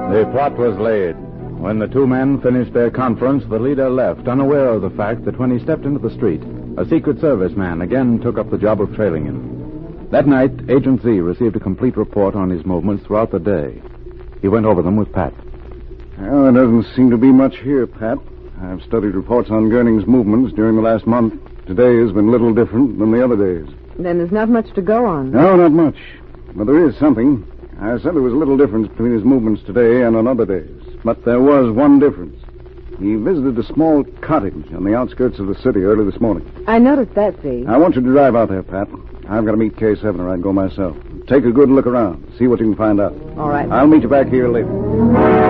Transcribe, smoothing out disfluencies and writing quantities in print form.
The plot was laid. When the two men finished their conference, the leader left, unaware of the fact that when he stepped into the street, a Secret Service man again took up the job of trailing him. That night, Agent Z received a complete report on his movements throughout the day. He went over them with Pat. Well, there doesn't seem to be much here, Pat. I've studied reports on Gurning's movements during the last month. Today has been little different than the other days. Then there's not much to go on. No, not much. But there is something. I said there was little difference between his movements today and on other days. But there was one difference. He visited a small cottage on the outskirts of the city early this morning. I noticed that, Z. I want you to drive out there, Pat. I've got to meet K7 or I'd go myself. Take a good look around. See what you can find out. All right. I'll meet you back here later.